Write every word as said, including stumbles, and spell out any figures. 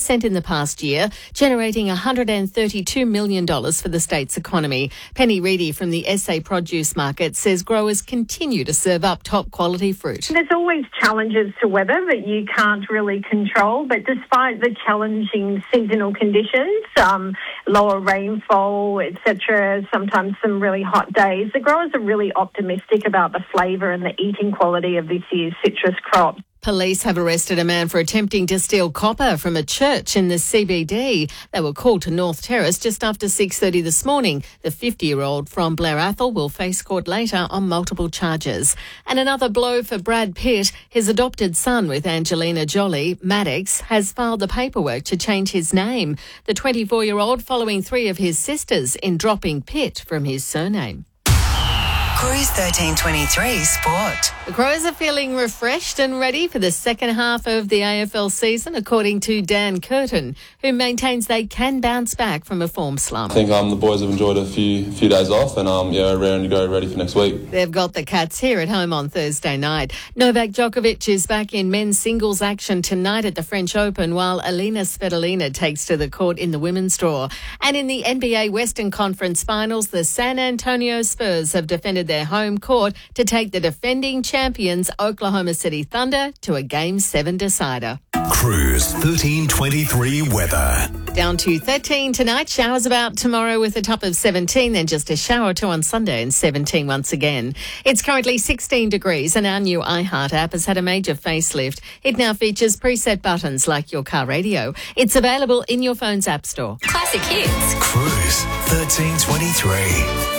percent in the past year, generating one hundred thirty-two million dollars for the state's economy. Penny Reedy from the S A Produce Market says growers continue to serve up top quality fruit. There's always challenges to weather that you can't really control, but despite the challenging seasonal conditions, um, lower rainfall, et cetera, sometimes some really hot days, the growers are really optimistic about the flavour and the eating quality of this year's citrus crop. Police have arrested a man for attempting to steal copper from a church in the C B D. They were called to North Terrace just after six thirty this morning. The fifty-year-old from Blair Athol will face court later on multiple charges. And another blow for Brad Pitt. His adopted son with Angelina Jolie, Maddox, has filed the paperwork to change his name. The twenty-four-year-old following three of his sisters in dropping Pitt from his surname. Cruise thirteen twenty-three Sport. The Crows are feeling refreshed and ready for the second half of the A F L season, according to Dan Curtin, who maintains they can bounce back from a form slump. I think um, the boys have enjoyed a few few days off and um, yeah, around to go ready for next week. They've got the Cats here at home on Thursday night. Novak Djokovic is back in men's singles action tonight at the French Open, while Alina Svitolina takes to the court in the women's draw. And in the N B A Western Conference Finals, the San Antonio Spurs have defended their home court to take the defending champions Oklahoma City Thunder to a Game seven decider. Cruise thirteen twenty-three weather. Down to thirteen tonight, showers about tomorrow with a top of seventeen, then just a shower or two on Sunday and seventeen once again. It's currently sixteen degrees and our new iHeart app has had a major facelift. It now features preset buttons like your car radio. It's available in your phone's app store. Classic hits. Cruise thirteen twenty-three.